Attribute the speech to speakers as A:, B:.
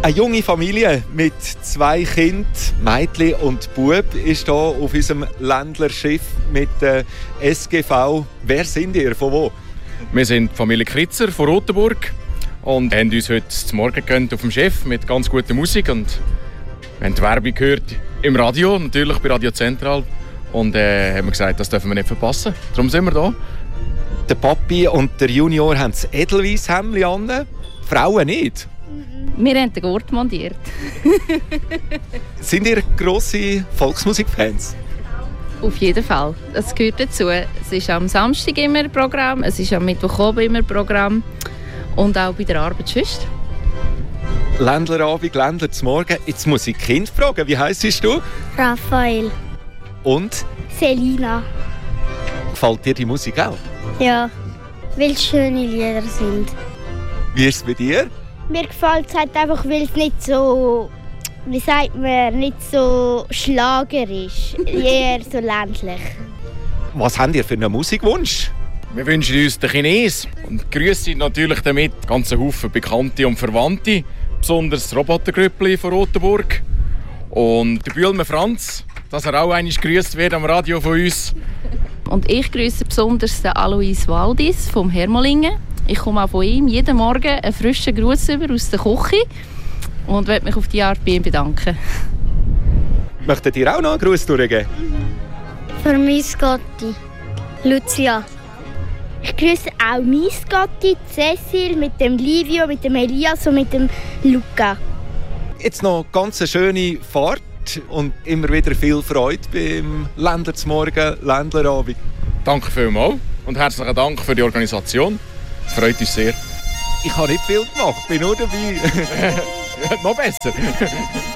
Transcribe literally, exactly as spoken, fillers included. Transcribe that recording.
A: Eine junge Familie mit zwei Kindern, Mädchen und Bub, ist hier auf unserem Ländlerschiff mit der S G V. Wer sind ihr? Von wo?
B: Wir sind die Familie Kritzer von Rotenburg und haben uns heute zum Morgen gegönnt auf dem Schiff mit ganz guter Musik. Und wir haben die Werbung gehört im Radio, natürlich bei Radio Zentral. Und äh, haben wir gesagt, das dürfen wir nicht verpassen. Darum sind wir da.
A: Der Papi und der Junior haben das Edelweiss-Hemdli an, die Frauen nicht.
C: Wir haben den Gurt montiert.
A: Sind ihr grosse Volksmusikfans?
C: Auf jeden Fall. Das gehört dazu. Es ist am Samstag immer ein Programm, es ist am Mittwoch oben immer ein Programm und auch bei der Arbeit sonst.
A: Ländlerabend, Ländler zum Morgen. Jetzt muss ich Kind fragen. Wie heisst du?
D: Raphael.
A: Und?
D: Selina.
A: Gefällt dir die Musik auch?
D: Ja, weil es schöne Lieder sind.
A: Wie ist es bei dir?
D: Mir gefällt es halt einfach, weil es nicht so, wie sagt man, nicht so Schlager ist, eher so ländlich.
A: Was habt ihr für einen Musikwunsch?
B: Wir wünschen uns den Chines und grüßen natürlich damit ganzen Haufen Bekannte und Verwandte, besonders das Robotergrüppli von Rotenburg und der Bühlmer Franz, dass er auch einmal grüßt wird am Radio von uns.
C: Und ich grüße besonders den Alois Waldis vom Hermelingen. Ich komme auch von ihm jeden Morgen einen frischen Gruß über aus der Küche und möchte mich auf die Art bei ihm bedanken.
A: Möchtet ihr auch noch einen Gruß durchgeben?
D: Für meine Gotti, Lucia. Ich grüße auch meine Gotti, Cecil, mit dem Livio, mit dem Elias und mit dem Luca.
A: Jetzt noch ganz eine schöne Fahrt und immer wieder viel Freude beim Ländler zum Morgen, Ländlerabend.
B: Danke vielmals und herzlichen Dank für die Organisation. Freut uns sehr.
A: Ich habe nicht viel gemacht, bin nur dabei.
B: Noch besser.